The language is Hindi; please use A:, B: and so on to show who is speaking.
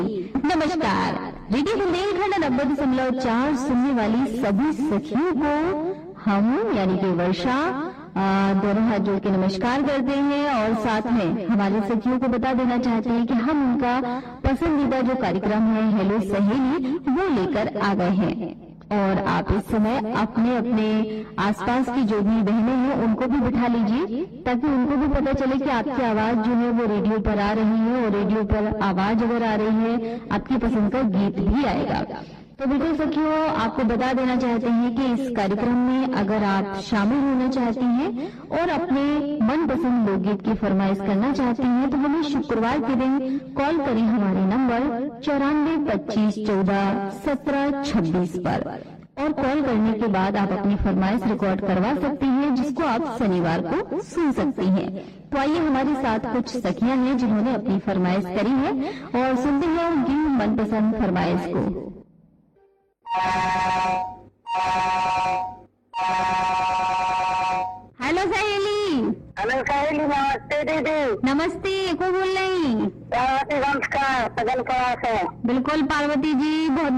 A: नमस्कार। रेडियो बुंदेलखंड 90.4 सुनने वाली सभी सखियों को हम यानी कि वर्षा दोनों हाथ जोड़ के नमस्कार करते हैं और साथ में हमारे सखियों को बता देना चाहते हैं कि हम उनका पसंदीदा जो कार्यक्रम है हेलो सहेली वो लेकर आ गए हैं। और आप इस समय अपने अपने आसपास की जो भी बहनें हैं उनको भी बिठा लीजिए ताकि उनको भी पता चले कि आपकी आवाज जो है वो रेडियो पर आ रही है और रेडियो पर आवाज अगर आ रही है आपकी पसंद का गीत भी आएगा। तो बिल्कुल सखियों आपको बता देना चाहते हैं कि इस कार्यक्रम में अगर आप शामिल होना चाहती हैं और अपने मनपसंद लोकगीत की फरमाइश करना चाहती हैं तो हमें शुक्रवार के दिन कॉल करें हमारे नंबर 9425141726 पर और कॉल करने के बाद आप अपनी फरमाइश रिकॉर्ड करवा सकती हैं जिसको आप शनिवार को सुन सकती हैं। तो आइए हमारे साथ कुछ सखियां हैं जिन्होंने अपनी फरमाइश करी है और सुनते हैं उनकी मनपसंद फरमाइश को। हेलो सहेली।
B: हेलो सहेली, नमस्ते दीदी।
A: नमस्ते, को बोल रही?
B: पार्वती वंश का सदन कला से।
A: बिल्कुल पार्वती जी, बहुत